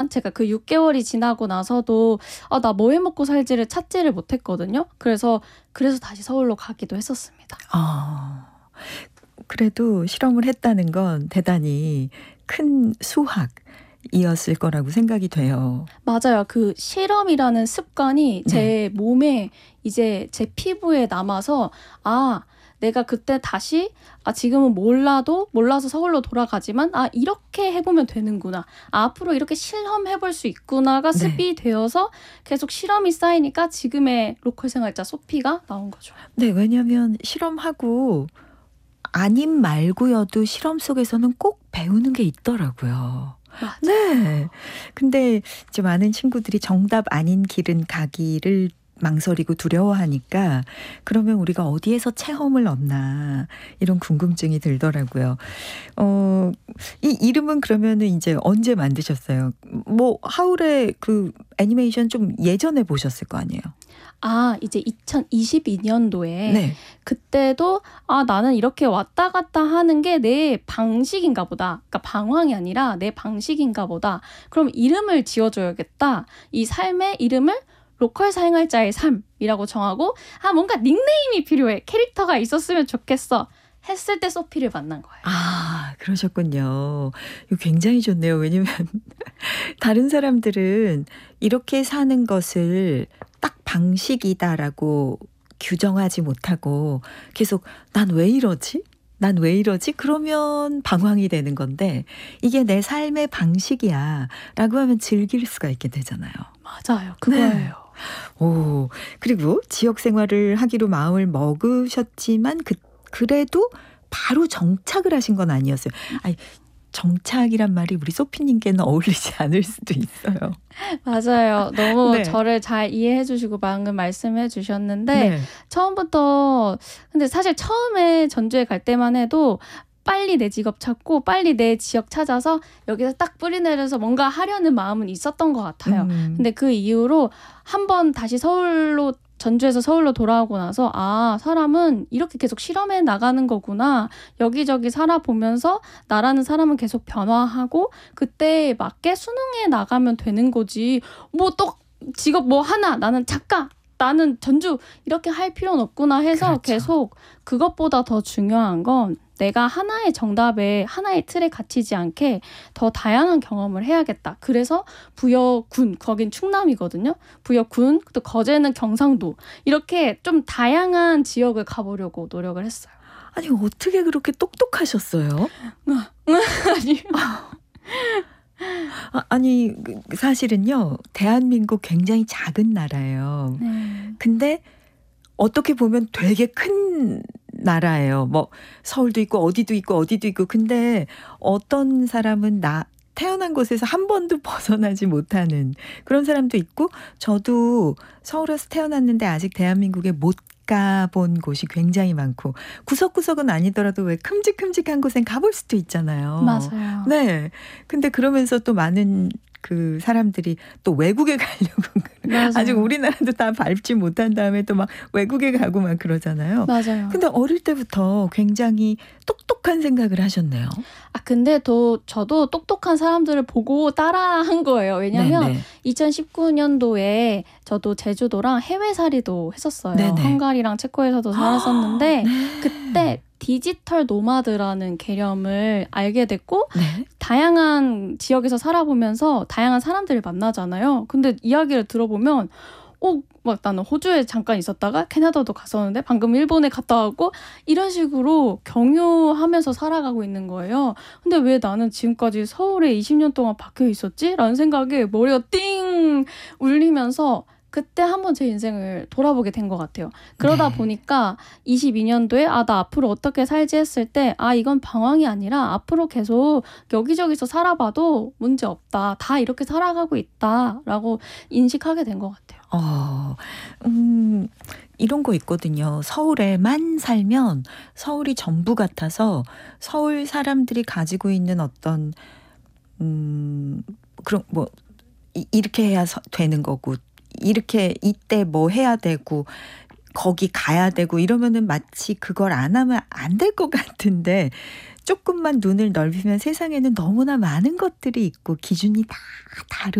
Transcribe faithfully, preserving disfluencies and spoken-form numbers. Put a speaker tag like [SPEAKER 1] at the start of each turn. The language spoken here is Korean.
[SPEAKER 1] 제가 그 육 개월이 지나고 나서도 아, 나 뭐 해 먹고 살지를 찾지를 못했거든요. 그래서 그래서 다시 서울로 가기도 했었습니다.
[SPEAKER 2] 아, 그래도 실험을 했다는 건 대단히 큰 수학이었을 거라고 생각이 돼요.
[SPEAKER 1] 맞아요. 그 실험이라는 습관이 제
[SPEAKER 2] 네.
[SPEAKER 1] 몸에 이제 제 피부에 남아서 아, 내가 그때 다시 아, 지금은 몰라도 몰라서 서울로 돌아가지만 아, 이렇게 해보면 되는구나. 아, 앞으로 이렇게 실험해볼 수 있구나가
[SPEAKER 2] 네.
[SPEAKER 1] 습이 되어서 계속 실험이 쌓이니까 지금의 로컬 생활자 소피가 나온 거죠.
[SPEAKER 2] 네, 왜냐하면 실험하고 아님 말고여도 실험 속에서는 꼭 배우는 게 있더라고요.
[SPEAKER 1] 맞아.
[SPEAKER 2] 네. 근데 이제 많은 친구들이 정답 아닌 길은 가기를 망설이고 두려워하니까 그러면 우리가 어디에서 체험을 얻나 이런 궁금증이 들더라고요. 어, 이 이름은 그러면은 이제 언제 만드셨어요? 뭐 하울의 그 애니메이션 좀 예전에 보셨을 거 아니에요?
[SPEAKER 1] 아, 이제 이천이십이 년도에
[SPEAKER 2] 네.
[SPEAKER 1] 그때도 아, 나는 이렇게 왔다 갔다 하는 게 내 방식인가 보다. 그러니까 방황이 아니라 내 방식인가 보다. 그럼 이름을 지어줘야겠다. 이 삶의 이름을 로컬 생활자의 삶이라고 정하고 아, 뭔가 닉네임이 필요해. 캐릭터가 있었으면 좋겠어. 했을 때 소피를 만난 거예요.
[SPEAKER 2] 아, 그러셨군요. 이거 굉장히 좋네요. 왜냐면 다른 사람들은 이렇게 사는 것을 딱 방식이다라고 규정하지 못하고 계속 난 왜 이러지? 난 왜 이러지? 그러면 방황이 되는 건데 이게 내 삶의 방식이야 라고 하면 즐길 수가 있게 되잖아요.
[SPEAKER 1] 맞아요. 그거예요.
[SPEAKER 2] 네. 오, 그리고 지역 생활을 하기로 마음을 먹으셨지만 그, 그래도 바로 정착을 하신 건 아니었어요. 아니, 정착이란 말이 우리 소피님께는 어울리지 않을 수도 있어요.
[SPEAKER 1] 맞아요. 너무
[SPEAKER 2] 네.
[SPEAKER 1] 저를 잘 이해해 주시고 방금 말씀해 주셨는데
[SPEAKER 2] 네.
[SPEAKER 1] 처음부터 근데 사실 처음에 전주에 갈 때만 해도 빨리 내 직업 찾고 빨리 내 지역 찾아서 여기서 딱 뿌리 내려서 뭔가 하려는 마음은 있었던 것 같아요.
[SPEAKER 2] 음.
[SPEAKER 1] 근데 그 이후로 한번 다시 서울로 전주에서 서울로 돌아오고 나서 아, 사람은 이렇게 계속 실험해 나가는 거구나. 여기저기 살아보면서 나라는 사람은 계속 변화하고 그때에 맞게 수능해 나가면 되는 거지. 뭐 또 직업 뭐 하나 나는 작가 나는 전주 이렇게 할 필요는 없구나 해서
[SPEAKER 2] 그렇죠.
[SPEAKER 1] 계속 그것보다 더 중요한 건 내가 하나의 정답에 하나의 틀에 갇히지 않게 더 다양한 경험을 해야겠다. 그래서 부여군, 거긴 충남이거든요. 부여군, 또 거제는 경상도. 이렇게 좀 다양한 지역을 가보려고 노력을 했어요.
[SPEAKER 2] 아니, 어떻게 그렇게 똑똑하셨어요?
[SPEAKER 1] 아니,
[SPEAKER 2] 아, 아니, 그, 사실은요, 대한민국 굉장히 작은 나라예요.
[SPEAKER 1] 네.
[SPEAKER 2] 근데 어떻게 보면 되게 큰 나라예요. 뭐 서울도 있고 어디도 있고 어디도 있고. 근데 어떤 사람은 나 태어난 곳에서 한 번도 벗어나지 못하는 그런 사람도 있고 저도 서울에서 태어났는데 아직 대한민국에 못 가본 곳이 굉장히 많고 구석구석은 아니더라도 왜 큼직큼직한 곳엔 가볼 수도 있잖아요.
[SPEAKER 1] 맞아요.
[SPEAKER 2] 네. 근데 그러면서 또 많은 그 사람들이 또 외국에 가려고
[SPEAKER 1] 맞아요.
[SPEAKER 2] 아직 우리나라도 다 밟지 못한 다음에 또 막 외국에 가고 막 그러잖아요.
[SPEAKER 1] 맞아요.
[SPEAKER 2] 근데 어릴 때부터 굉장히 똑똑한 생각을 하셨네요.
[SPEAKER 1] 아, 근데 또 저도 똑똑한 사람들을 보고 따라한 거예요. 왜냐면
[SPEAKER 2] 네네.
[SPEAKER 1] 이천십구 년도에 저도 제주도랑 해외살이도 했었어요.
[SPEAKER 2] 네네.
[SPEAKER 1] 헝가리랑 체코에서도 살았었는데
[SPEAKER 2] 네.
[SPEAKER 1] 그때 디지털 노마드라는 개념을 알게 됐고
[SPEAKER 2] 네.
[SPEAKER 1] 다양한 지역에서 살아보면서 다양한 사람들을 만나잖아요. 근데 이야기를 들어보면 어, 막 나는 호주에 잠깐 있었다가 캐나다도 갔었는데 방금 일본에 갔다 왔고 이런 식으로 경유하면서 살아가고 있는 거예요. 근데 왜 나는 지금까지 서울에 이십 년 동안 박혀 있었지? 라는 생각에 머리가 띵 울리면서 그때 한번 제 인생을 돌아보게 된 것 같아요. 그러다
[SPEAKER 2] 네.
[SPEAKER 1] 보니까 이십이 년도에 아, 나 앞으로 어떻게 살지 했을 때 아, 이건 방황이 아니라 앞으로 계속 여기저기서 살아봐도 문제 없다. 다 이렇게 살아가고 있다라고 인식하게 된 것 같아요.
[SPEAKER 2] 어, 음, 이런 거 있거든요. 서울에만 살면 서울이 전부 같아서 서울 사람들이 가지고 있는 어떤 음, 그런 뭐 이, 이렇게 해야 서, 되는 거고 이렇게 이때 뭐 해야 되고 거기 가야 되고 이러면은 마치 그걸 안 하면 안 될 것 같은데 조금만 눈을 넓히면 세상에는 너무나 많은 것들이 있고 기준이 다 다르고